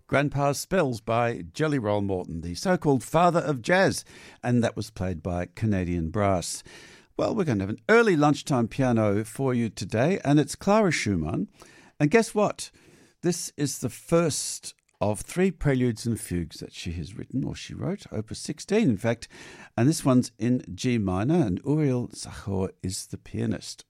Grandpa's Spells by Jelly Roll Morton, the so-called father of jazz, and that was played by Canadian Brass. Well, we're going to have an early lunchtime piano for you today, and it's Clara Schumann. And guess what? This is the first of 3 preludes and fugues that she has written, or she wrote, Opus 16, in fact. And this one's in G minor, and Uriel Zachor is the pianist.